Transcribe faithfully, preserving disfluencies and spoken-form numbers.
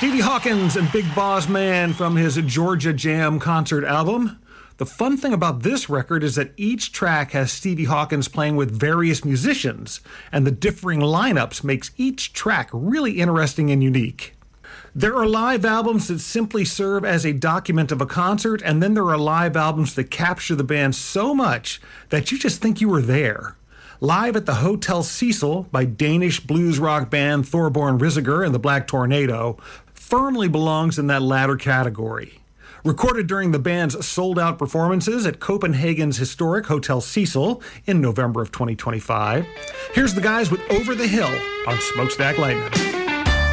Stevie Hawkins and Big Boss Man from his Georgia Jam concert album. The fun thing about this record is that each track has Stevie Hawkins playing with various musicians, and the differing lineups makes each track really interesting and unique. There are live albums that simply serve as a document of a concert, and then there are live albums that capture the band so much that you just think you were there. Live at the Hotel Cecil by Danish blues rock band Thorborn Risager and the Black Tornado firmly belongs in that latter category. Recorded during the band's sold-out performances at Copenhagen's historic Hotel Cecil in November of twenty twenty-five, here's the guys with Over the Hill on Smokestack Lightning.